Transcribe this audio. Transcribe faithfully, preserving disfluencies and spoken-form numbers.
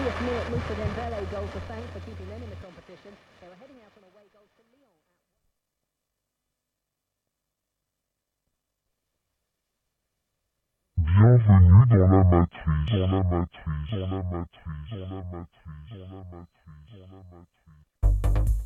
Julius Musa Dembele goal for thanks for keeping them in the competition. They were heading out on away goals to Lyon. Bienvenue dans la matrice, dans la matrice, dans la matrice, dans la matrice, dans la matrice, dans la matrice.